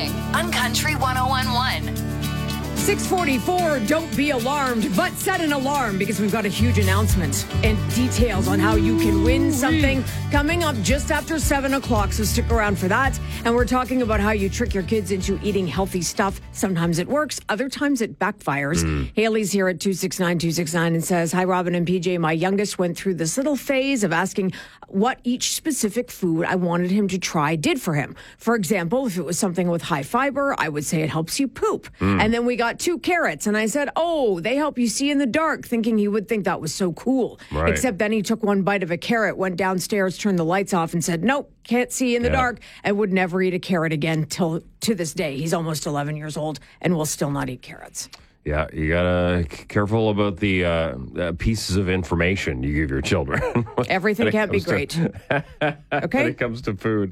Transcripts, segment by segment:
morning on Country 101.1. 6:44, don't be alarmed, but set an alarm because we've got a huge announcement and details on how you can win something coming up just after 7 o'clock, so stick around for that. And we're talking about how you trick your kids into eating healthy stuff. Sometimes it works, other times it backfires. Haley's here at 269-269 and says, hi, Robin and PJ. My youngest went through this little phase of asking what each specific food I wanted him to try did for him. For example, if it was something with high fiber, I would say it helps you poop. And then we got 2 carrots, and I said, oh, they help you see in the dark, thinking he would think that was so cool. Right. Except then he took one bite of a carrot, went downstairs, turned the lights off, and said, nope, can't see in the dark, and would never eat a carrot again till to this day. He's almost 11 years old and will still not eat carrots. Yeah, you gotta be careful about the pieces of information you give your children. Everything can't be great. Okay. When it comes to food.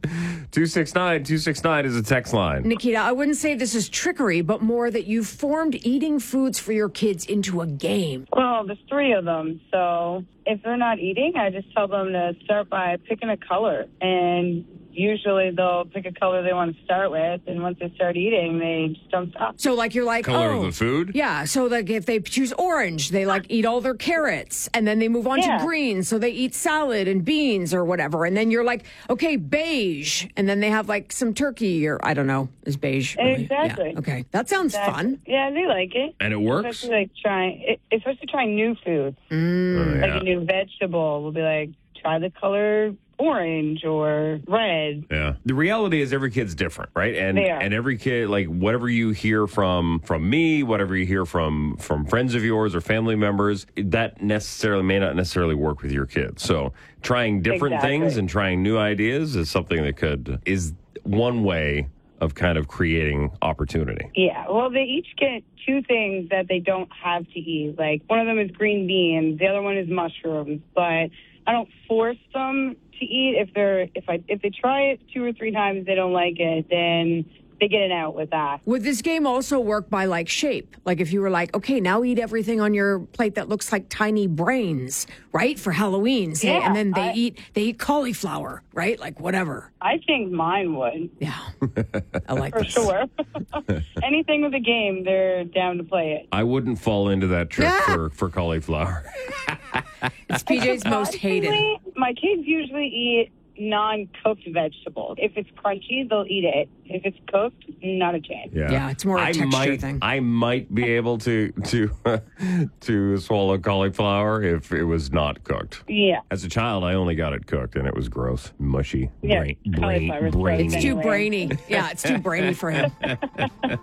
269-269 is a text line. Nikita, I wouldn't say this is trickery, but more that you've formed eating foods for your kids into a game. Well, there's 3 of them. So if they're not eating, I just tell them to start by picking a color. And usually they'll pick a color they want to start with. And once they start eating, they just don't stop. So like you're like, Color oh, of the food? Yeah, so like if they choose orange, they like eat all their carrots, and then they move on to green, so they eat salad and beans or whatever. And then you're like, okay, beige, and then they have like some turkey or I don't know, is beige really? Exactly. Yeah. Okay, that sounds fun. Yeah, they like it. And it works? Especially trying new foods. Like a new vegetable. We'll be like, try the color orange or red. Yeah. The reality is every kid's different, right? And They are. and every kid, like whatever you hear from me, whatever you hear from friends of yours or family members, that may not necessarily work with your kids. So trying different things and trying new ideas is something that is one way of kind of creating opportunity. Yeah, well, they each get 2 things that they don't have to eat. Like one of them is green beans, the other one is mushrooms. But I don't force them to eat. If they try it 2 or 3 times, they don't like it, then they get it out with that. Would this game also work by like shape? Like if you were like, okay, now eat everything on your plate that looks like tiny brains, right? For Halloween, say, and then they eat cauliflower, right? Like whatever. I think mine would. Yeah, I like For this. sure. Anything with a game, they're down to play it. I wouldn't fall into that trick for cauliflower. It's PJ's most hated. My kids usually eat non-cooked vegetables. If it's crunchy, they'll eat it. If it's cooked, not a chance. Yeah, it's more a texture thing. I might be able to swallow cauliflower if it was not cooked. Yeah. As a child, I only got it cooked, and it was gross, mushy, Yeah, cauliflower's gross brainy. It's too brainy. Yeah, it's too brainy for him.